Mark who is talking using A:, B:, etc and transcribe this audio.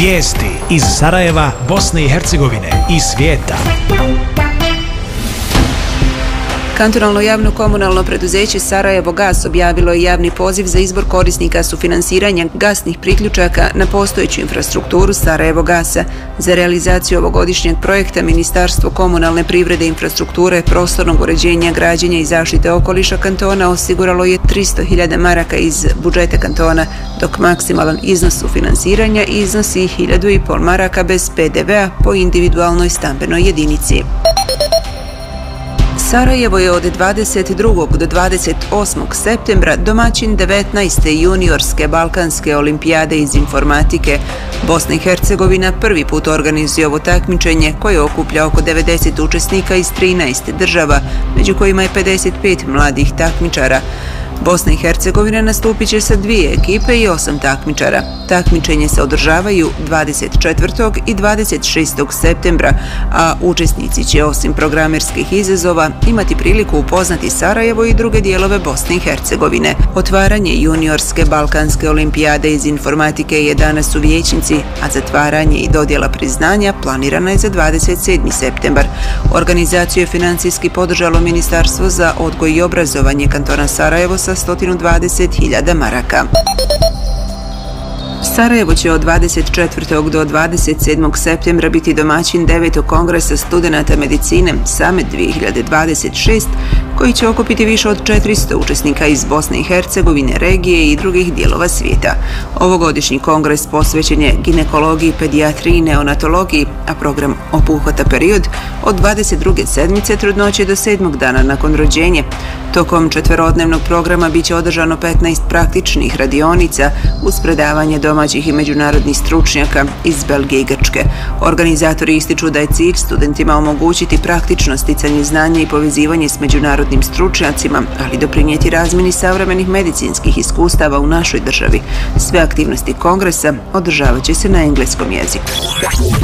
A: Vijesti iz Sarajeva, Bosne i Hercegovine i svijeta.
B: Kantonalno javno komunalno preduzeće Sarajevo Gas objavilo je javni poziv za izbor korisnika sufinansiranja gasnih priključaka na postojeću infrastrukturu Sarajevo Gasa. Za realizaciju ovogodišnjeg projekta Ministarstvo komunalne privrede, infrastrukture, prostornog uređenja, građenja i zaštite okoliša kantona osiguralo je 300.000 maraka iz budžeta kantona, dok maksimalan iznos sufinansiranja iznosi 1.500 maraka bez PDV-a po individualnoj stambenoj jedinici. Sarajevo je od 22. do 28. septembra domaćin 19. juniorske balkanske olimpijade iz informatike. Bosna i Hercegovina prvi put organizuje ovo takmičenje koje okuplja oko 90 učesnika iz 13 država, među kojima je 55 mladih takmičara. Bosna i Hercegovina nastupit će sa 2 ekipe i 8 takmičara. Takmičenje se održavaju 24. i 26. septembra, a učesnici će osim programerskih izazova imati priliku upoznati Sarajevo i druge dijelove Bosne i Hercegovine. Otvaranje juniorske balkanske olimpijade iz informatike je danas u Vijećnici, a zatvaranje i dodjela priznanja planirana je za 27. septembar. Organizaciju je financijski podržalo Ministarstvo za odgoj i obrazovanje kantona Sarajevo sa 120.000 maraka. Sarajevo će od 24. do 27. septembra biti domaćin 9. kongresa studenata medicine Summit 2026, koji će okupiti više od 400 učesnika iz Bosne i Hercegovine, regije i drugih dijelova svijeta. Ovogodišnji kongres posvećen je ginekologiji, pedijatriji i neonatologiji, a program obuhvata period od 22. sedmice trudnoće do 7. dana nakon rođenja. Tokom 4-dnevnog programa biće održano 15 praktičnih radionica uz predavanje domaćih i međunarodnih stručnjaka iz Belgije i Grčke. Organizatori ističu da je cilj studentima omogućiti praktično sticanje znanja i povezivanje s međunarodnim stručnjacima, ali doprinijeti razmjeni savremenih medicinskih iskustava u našoj državi. Sve aktivnosti kongresa održavat će se na engleskom jeziku.